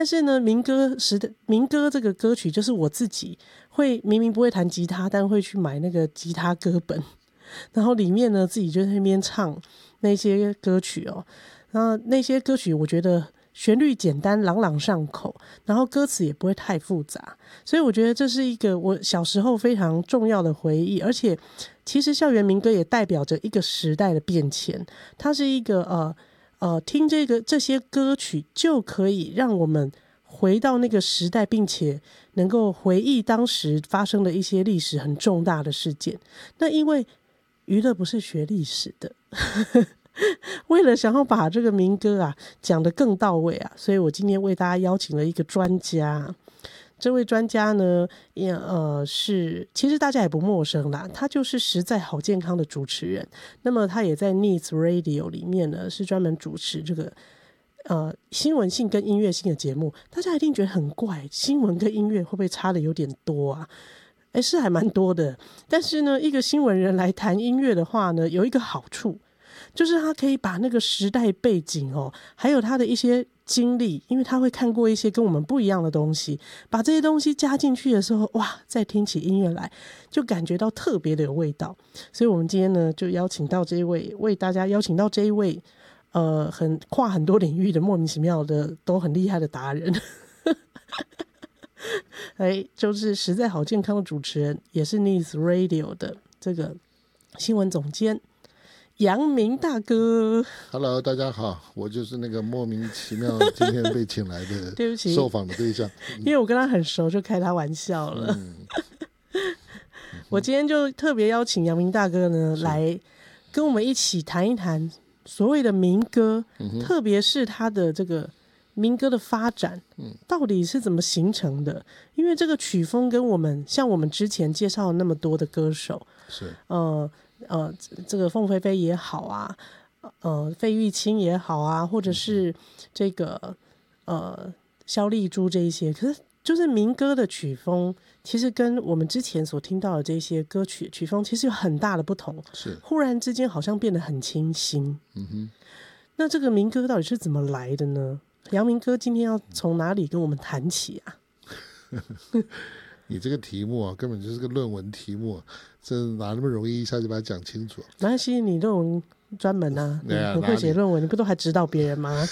但是呢，民歌这个歌曲，就是我自己会明明不会弹吉他，但会去买那个吉他歌本，然后里面呢自己就在那边唱那些歌曲哦。然后那些歌曲我觉得旋律简单，朗朗上口，然后歌词也不会太复杂，所以我觉得这是一个我小时候非常重要的回忆。而且其实校园民歌也代表着一个时代的变迁，它是一个听这些歌曲就可以让我们回到那个时代，并且能够回忆当时发生的一些历史很重大的事件。那因为娱乐不是学历史的为了想要把这个民歌啊讲得更到位啊，所以我今天为大家邀请了一个专家。这位专家呢，其实大家也不陌生啦，他就是实在好健康的主持人。那么他也在 Needs Radio 里面呢，是专门主持这个新闻性跟音乐性的节目。大家一定觉得很怪，新闻跟音乐会不会差的有点多啊？是还蛮多的。但是呢，一个新闻人来谈音乐的话呢，有一个好处，就是他可以把那个时代背景还有他的一些经历，因为他会看过一些跟我们不一样的东西，把这些东西加进去的时候，哇，再听起音乐来就感觉到特别的有味道。所以我们今天呢，就为大家邀请到这一位很跨很多领域的莫名其妙的都很厉害的达人就是实在好健康的主持人，也是 Needs Radio 的这个新闻总监杨明大哥。 Hello， 大家好，我就是那个莫名其妙今天被请来的对不起受访的对象因为我跟他很熟，就开他玩笑了。我今天就特别邀请杨明大哥呢来跟我们一起谈一谈所谓的民歌，特别是他的这个民歌的发展到底是怎么形成的。因为这个曲风跟像我们之前介绍了那么多的歌手， 是这个凤飞飞也好啊，费玉清也好啊，或者是这个萧丽珠这一些，可是就是民歌的曲风其实跟我们之前所听到的这些歌曲曲风其实有很大的不同， 是忽然之间好像变得很清新。那这个民歌到底是怎么来的呢？杨明哥今天要从哪里跟我们谈起啊？ 你这个题目啊，根本就是个论文题目，这哪那么容易一下就把它讲清楚？ 没关系，你论文专门啊，你很会写论文，你不都还指导别人吗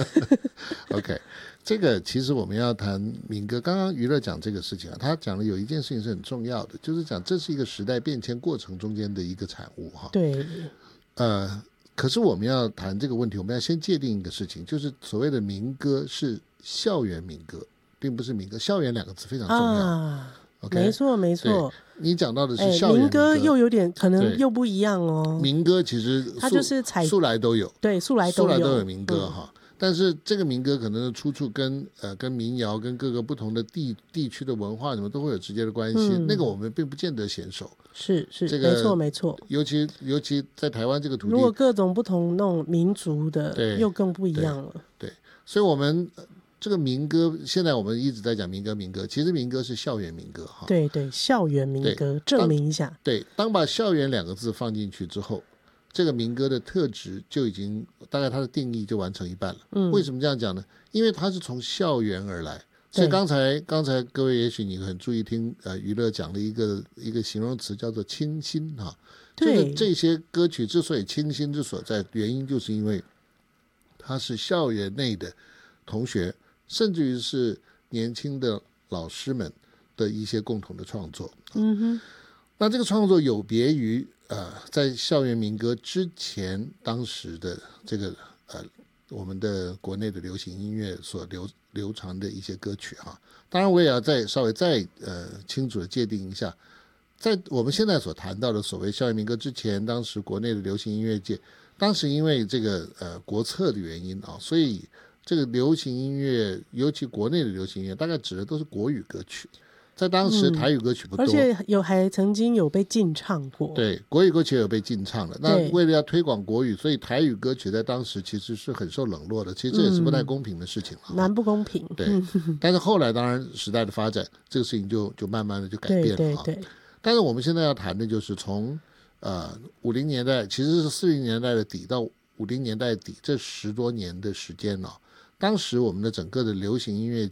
？OK， 这个其实我们要谈民歌，刚刚娱乐讲这个事情啊，他讲了有一件事情是很重要的，就是讲这是一个时代变迁过程中间的一个产物哈。 对， 可是我们要谈这个问题，我们要先界定一个事情，就是所谓的民歌是校园民歌，并不是民歌。校园两个字非常重要，OK， 没错没错。 你讲到的是校园民歌， 又有点可能又不一样哦。 民歌其实它就是素来都有， 对，素来都有民歌哈。但是这个民歌可能出处跟民谣跟各个不同的地区的文化什么都会有直接的关系，那个我们并不见得娴熟。 是这个没错， 尤其在台湾这个土地， 如果各种不同那种民族的又更不一样了。 对，所以我们这个民歌现在我们一直在讲民歌，其实民歌是校园民歌哈。 对，校园民歌，证明一下。 对，当把校园两个字放进去之后，这个民歌的特质就已经大概它的定义就完成一半了。为什么这样讲呢？因为它是从校园而来。所以刚才各位也许你很注意听娱乐讲了一个形容词叫做清新哈。就是这些歌曲之所以清新之所在，原因就是因为它是校园内的同学，甚至于是年轻的老师们的一些共同的创作。那这个创作有别于在校园民歌之前当时的这个我们的国内的流行音乐所流传的一些歌曲哈。当然我也要稍微再清楚的界定一下，在我们现在所谈到的所谓校园民歌之前，当时国内的流行音乐界，当时因为这个国策的原因啊，所以这个流行音乐，尤其国内的流行音乐，大概指的都是国语歌曲。在当时台语歌曲不多， 而且还曾经有被禁唱过。 对，国语歌曲也有被禁唱的。那为了要推广国语，所以台语歌曲在当时其实是很受冷落的，其实这也是不太公平的事情了， 蛮不公平。 对，但是后来当然时代的发展，这个事情就慢慢的就改变了。对。但是我们现在要谈的就是从50年代，其实是40年代的底到50年代底这10多年的时间当时我们的整个的流行音乐